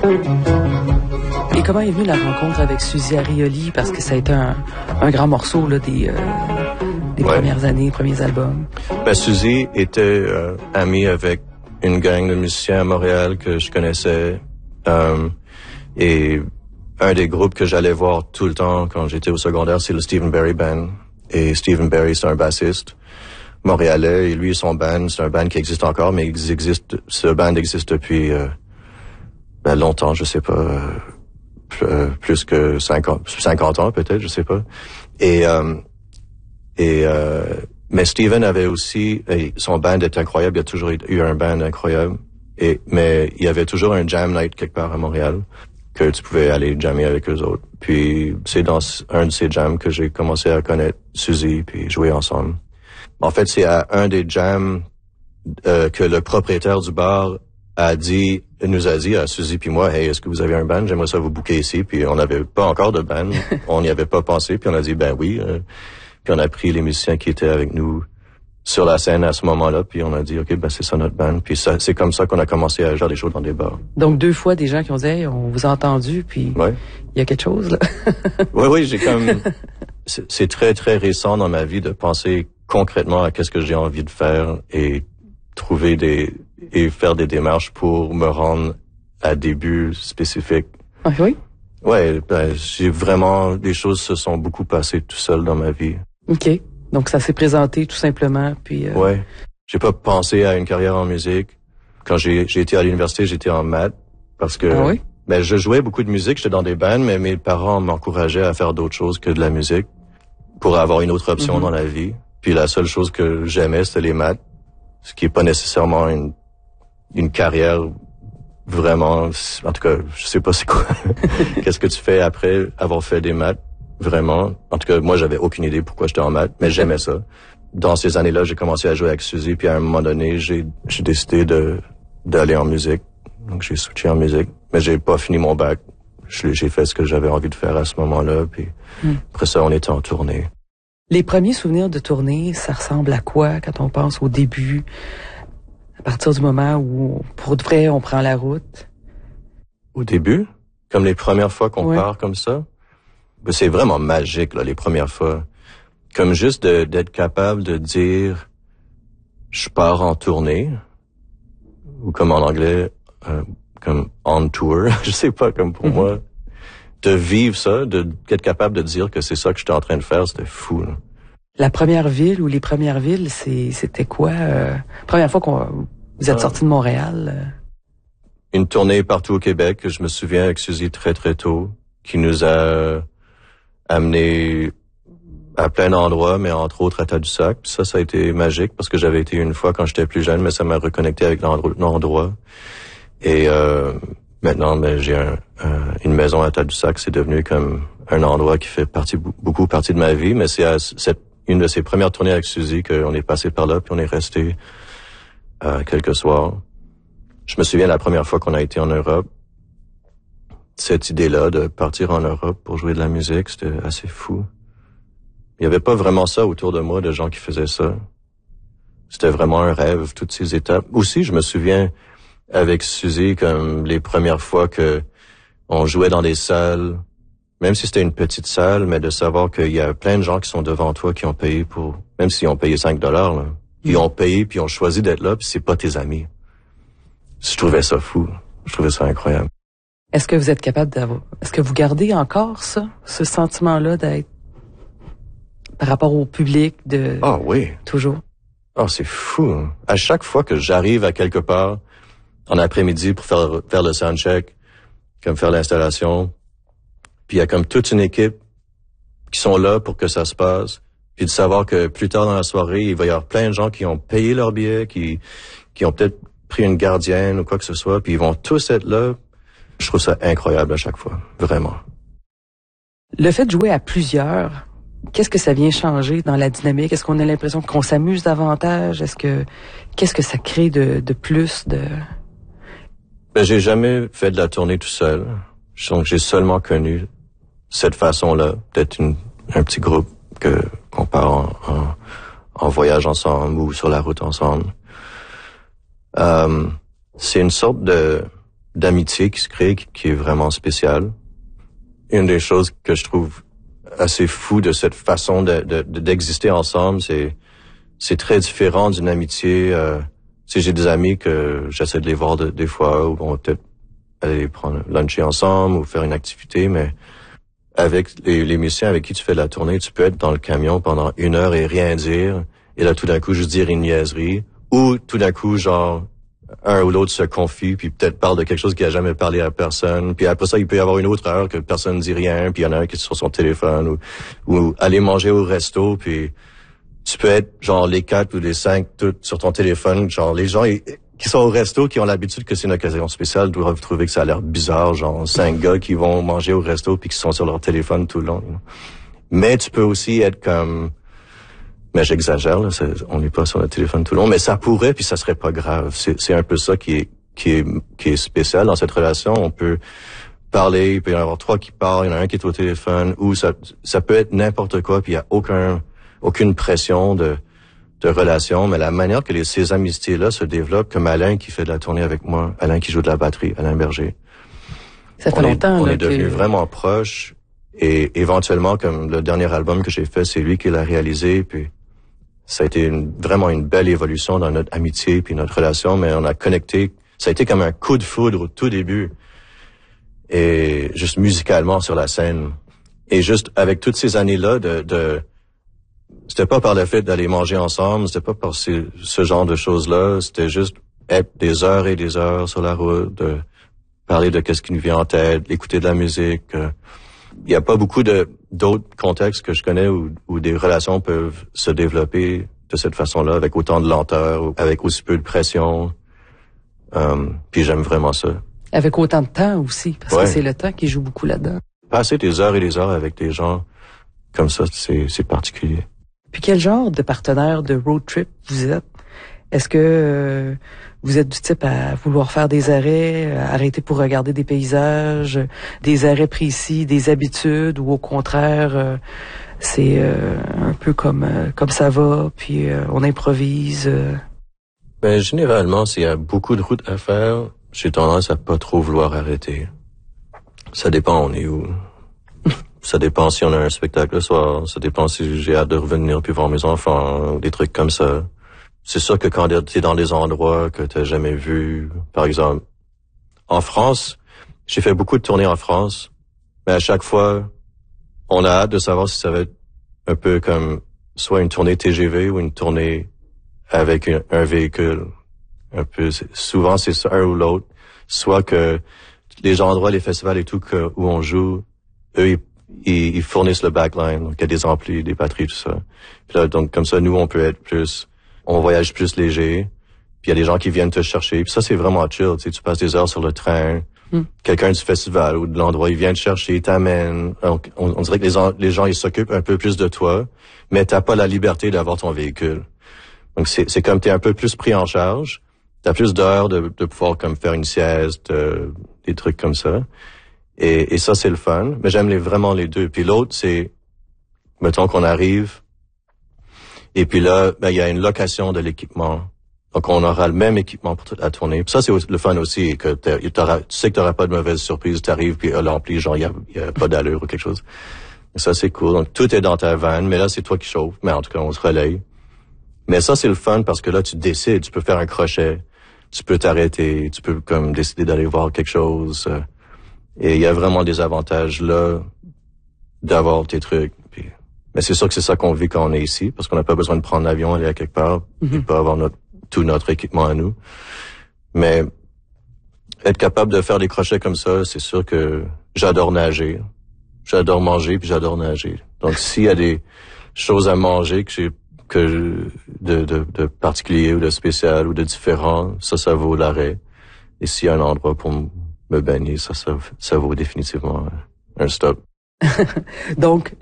Et comment est venue la rencontre avec Suzy Arioli? Parce que ça a été un grand morceau là, des premières années, premiers albums. Ben, Suzy était amie avec une gang de musiciens à Montréal que je connaissais. Et un des groupes que j'allais voir tout le temps quand j'étais au secondaire, c'est le Stephen Barry Band. Et Stephen Barry, c'est un bassiste montréalais. Et lui, son band, c'est un band qui existe encore, mais ce band existe depuis longtemps, je sais pas, plus que 50 ans peut-être, je sais pas. Mais Stephen avait aussi, son band est incroyable, il a toujours eu un band incroyable. Mais il y avait toujours un jam night quelque part à Montréal que tu pouvais aller jammer avec eux autres. Puis c'est dans un de ces jams que j'ai commencé à connaître Suzy puis jouer ensemble. En fait, c'est à un des jams que le propriétaire du bar nous a dit à Suzy puis moi, hey, est-ce que vous avez un band? J'aimerais ça vous booker ici. Puis on n'avait pas encore de band, on n'y avait pas pensé. Puis on a dit ben oui. Puis on a pris les musiciens qui étaient avec nous sur la scène à ce moment-là, puis on a dit, OK, ben c'est ça notre band. Puis ça, c'est comme ça qu'on a commencé à faire des shows dans des bars. Donc 2 fois, des gens qui ont dit, hey, on vous a entendu, puis il y a quelque chose, là. Oui, j'ai comme... C'est très, très récent dans ma vie de penser concrètement à qu'est-ce que j'ai envie de faire et faire des démarches pour me rendre à des buts spécifiques. Ah oui? Ouais, ben, les choses se sont beaucoup passées tout seul dans ma vie. OK. Donc, ça s'est présenté tout simplement, puis... Ouais. J'ai pas pensé à une carrière en musique. Quand j'ai été à l'université, j'étais en maths parce que... Ah oui? Ben, je jouais beaucoup de musique, j'étais dans des bands, mais mes parents m'encourageaient à faire d'autres choses que de la musique pour avoir une autre option dans la vie. Puis la seule chose que j'aimais, c'était les maths, ce qui est pas nécessairement une carrière vraiment... En tout cas, je sais pas c'est quoi. Qu'est-ce que tu fais après avoir fait des maths? Vraiment. En tout cas, moi, j'avais aucune idée pourquoi j'étais en maths, mais j'aimais ça. Dans ces années-là, j'ai commencé à jouer avec Suzy, puis à un moment donné, j'ai décidé d'aller en musique. Donc, j'ai switché en musique. Mais j'ai pas fini mon bac. J'ai fait ce que j'avais envie de faire à ce moment-là, puis après ça, on était en tournée. Les premiers souvenirs de tournée, ça ressemble à quoi quand on pense au début, à partir du moment où, pour de vrai, on prend la route? Au début? Comme les premières fois qu'on part comme ça? C'est vraiment magique, là, les premières fois. Comme juste d'être capable de dire je pars en tournée, ou comme en anglais, comme on tour, je sais pas, comme pour moi. De vivre ça, d'être capable de dire que c'est ça que j'étais en train de faire, c'était fou, là. La première ville ou les premières villes, c'était quoi? Première fois vous êtes sorti de Montréal? Une tournée partout au Québec, que je me souviens avec Suzy très très tôt, qui nous a amené à plein d'endroits, mais entre autres à Tadoussac. Puis ça a été magique parce que j'avais été une fois quand j'étais plus jeune, mais ça m'a reconnecté avec l'endroit. Et maintenant, ben, j'ai une maison à Tadoussac. C'est devenu comme un endroit qui fait beaucoup partie de ma vie. Mais c'est une de ces premières tournées avec Suzy qu'on est passé par là, puis on est resté quelques soirs. Je me souviens la première fois qu'on a été en Europe. Cette idée-là de partir en Europe pour jouer de la musique, c'était assez fou. Il n'y avait pas vraiment ça autour de moi, de gens qui faisaient ça. C'était vraiment un rêve, toutes ces étapes. Aussi, je me souviens avec Suzy, comme les premières fois que on jouait dans des salles, même si c'était une petite salle, mais de savoir qu'il y a plein de gens qui sont devant toi qui ont payé même s'ils ont payé $5, là. Ils ont payé puis ils ont choisi d'être là, puis c'est pas tes amis. Je trouvais ça fou. Je trouvais ça incroyable. Est-ce que vous êtes capable est-ce que vous gardez encore ça, ce sentiment-là d'être par rapport au public Ah oui. Toujours? Oh, c'est fou. À chaque fois que j'arrive à quelque part en après-midi pour faire le soundcheck, comme faire l'installation, puis il y a comme toute une équipe qui sont là pour que ça se passe, puis de savoir que plus tard dans la soirée, il va y avoir plein de gens qui ont payé leur billet, qui ont peut-être pris une gardienne ou quoi que ce soit, puis ils vont tous être là. Je trouve ça incroyable à chaque fois, vraiment. Le fait de jouer à plusieurs, qu'est-ce que ça vient changer dans la dynamique? Est-ce qu'on a l'impression qu'on s'amuse davantage? Qu'est-ce que ça crée de plus de... Ben, j'ai jamais fait de la tournée tout seul. Donc, j'ai seulement connu cette façon-là, d'être un petit groupe qu'on part en voyage ensemble ou sur la route ensemble. C'est une sorte d'amitié qui se crée, qui est vraiment spéciale. Une des choses que je trouve assez fou de cette façon d'exister ensemble, c'est très différent d'une amitié. J'ai des amis que j'essaie de les voir des fois, ou on va peut-être aller prendre luncher ensemble ou faire une activité, mais avec les musiciens avec qui tu fais la tournée, tu peux être dans le camion pendant 1 heure et rien dire, et là tout d'un coup juste dire une niaiserie, ou tout d'un coup genre un ou l'autre se confie, puis peut-être parle de quelque chose qui a jamais parlé à personne, puis après ça il peut y avoir une autre heure que personne ne dit rien, puis il y en a un qui est sur son téléphone, ou aller manger au resto, puis tu peux être genre les 4 ou les 5 tout sur ton téléphone, genre les gens qui sont au resto, qui ont l'habitude que c'est une occasion spéciale, doivent trouver que ça a l'air bizarre, genre 5 gars qui vont manger au resto puis qui sont sur leur téléphone tout le long. Mais tu peux aussi être comme, mais j'exagère, là, on n'est pas sur le téléphone tout le long, mais ça pourrait puis ça serait pas grave. C'est un peu ça qui est spécial dans cette relation. On peut parler, il peut y en avoir 3 qui parlent, il y en a un qui est au téléphone, ou ça peut être n'importe quoi puis il y a aucune pression de relation, mais la manière que ces amitiés-là se développent, comme Alain qui fait de la tournée avec moi, Alain qui joue de la batterie, Alain Berger. Ça fait longtemps. On est devenus vraiment proches, et éventuellement, comme le dernier album que j'ai fait, c'est lui qui l'a réalisé, puis ça a été vraiment une belle évolution dans notre amitié puis notre relation, mais on a connecté. Ça a été comme un coup de foudre au tout début, et juste musicalement sur la scène, et juste avec toutes ces années-là c'était pas par le fait d'aller manger ensemble, c'était pas par ce genre de choses-là, c'était juste être des heures et des heures sur la route, de parler de qu'est-ce qui nous vient en tête, écouter de la musique. Il y a pas beaucoup d'autres contextes que je connais où des relations peuvent se développer de cette façon-là, avec autant de lenteur, avec aussi peu de pression. Puis j'aime vraiment ça. Avec autant de temps aussi, parce que c'est le temps qui joue beaucoup là-dedans. Passer des heures et des heures avec des gens comme ça, c'est particulier. Puis quel genre de partenaire de road trip vous êtes? Est-ce que vous êtes du type à vouloir faire des arrêts, arrêter pour regarder des paysages, des arrêts précis, des habitudes, ou au contraire, c'est un peu comme ça va, puis on improvise? Ben généralement, s'il y a beaucoup de routes à faire, j'ai tendance à pas trop vouloir arrêter. Ça dépend, on est où. Ça dépend si on a un spectacle le soir, ça dépend si j'ai hâte de revenir puis voir mes enfants, des trucs comme ça. C'est sûr que quand t'es dans des endroits que t'as jamais vus, par exemple, en France, j'ai fait beaucoup de tournées en France, mais à chaque fois, on a hâte de savoir si ça va être un peu comme soit une tournée TGV ou une tournée avec un véhicule. Un peu, souvent c'est ça, un ou l'autre. Soit que les endroits, les festivals et tout où on joue, eux, ils fournissent le backline, donc il y a des amplis, des batteries, tout ça. Puis là, donc comme ça, nous, on peut être on voyage plus léger. Puis il y a des gens qui viennent te chercher. Puis ça, c'est vraiment chill. Tu sais, tu passes des heures sur le train. Quelqu'un du festival ou de l'endroit, il vient te chercher, il t'amène. Donc, on dirait que les gens, ils s'occupent un peu plus de toi, mais t'as pas la liberté d'avoir ton véhicule. Donc c'est comme t'es un peu plus pris en charge. T'as plus d'heures de pouvoir comme faire une sieste, des trucs comme ça. Et ça, c'est le fun. Mais j'aime vraiment les deux. Puis l'autre, c'est, mettons qu'on arrive, et puis là, ben, il y a une location de l'équipement. Donc, on aura le même équipement pour toute la tournée. Puis ça, c'est le fun aussi, que tu sais que t'auras pas de mauvaise surprise. T'arrives, puis l'ampli, genre, il y a pas d'allure ou quelque chose. Et ça, c'est cool. Donc, tout est dans ta vanne, mais là, c'est toi qui chauffes. Mais en tout cas, on se relaye. Mais ça, c'est le fun parce que là, tu décides. Tu peux faire un crochet. Tu peux t'arrêter. Tu peux comme décider d'aller voir quelque chose. Et il y a vraiment des avantages là d'avoir tes trucs. Puis, mais c'est sûr que c'est ça qu'on vit quand on est ici, parce qu'on n'a pas besoin de prendre l'avion, aller à quelque part, et pas avoir tout notre équipement à nous. Mais être capable de faire des crochets comme ça, c'est sûr que j'adore nager. J'adore manger, puis j'adore nager. Donc s'il y a des choses à manger de particulier ou de spécial ou de différent, ça vaut l'arrêt. Et s'il y a un endroit pour me baigner, ça vaut définitivement un stop. Donc,